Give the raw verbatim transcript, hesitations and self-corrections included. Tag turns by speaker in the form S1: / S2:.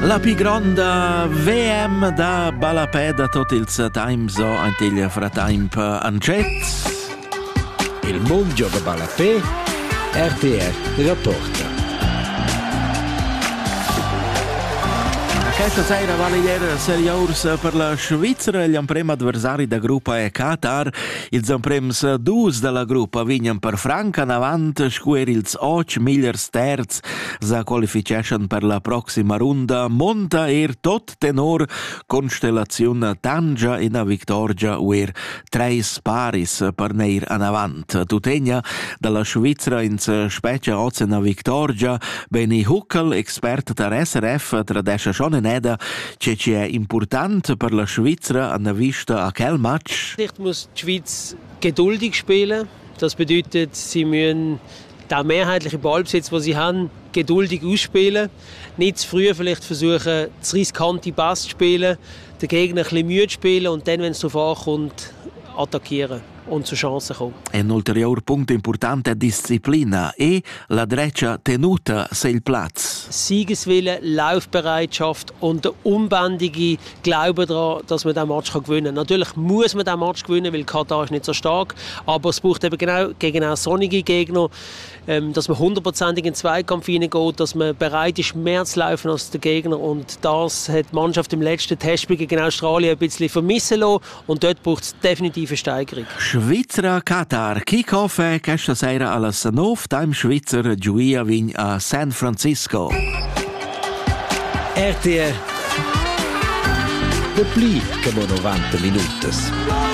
S1: La più grande V M da balapeda tot ils times o antiglia fra temp ancet.
S2: Il mondo gioca balapè, R T R rapporta.
S1: Questa sera vale ieri serios per la Svizzera, gli primi adversari da gruppa è Qatar, ils prems dus della gruppa vignan per Franca in avant, scuer ils och migliors terz za qualification per la prossima runda, monta er tot tenor constellazione Tanja in a Victoria uer treis paris per neir an avant. Tutegna dalla Svizzera in specia ozen a Victoria, Benny Huckel, expert der S R F, tradesce schon Neda, che ci è important per la Svizzera an der vista a quel match.
S3: Vielleicht muss die Schweiz geduldig spielen. Das bedeutet, sie müssen den mehrheitlichen Ballbesitz, den sie haben, geduldig ausspielen. Nicht zu früh vielleicht versuchen, zu riskante Pass zu spielen, den Gegner ein bisschen Mühe zu spielen und dann, wenn es darauf ankommt, attackieren und zu Chancen kommen.
S1: Un ulterior punto importante è disciplina e la dreccia tenuta sil Platz.
S3: Siegeswille, Laufbereitschaft und der unbändige Glaube daran, dass man diesen Match gewinnen kann. Natürlich muss man diesen Match gewinnen, weil Katar ist nicht so stark, aber es braucht eben genau gegen auch sonnige Gegner, ähm, dass man hundertprozentig in den Zweikampf hineingeht, dass man bereit ist, mehr zu laufen als der Gegner, und das hat die Mannschaft im letzten Testspiel gegen Australien ein bisschen vermissen lassen, und dort braucht es definitiv eine Steigerung.
S1: Svizzera Qatar kick-off è questa sera alla nove time Schweizer Giuia vin a San Francisco.
S2: R T R de pli come novanta minutos.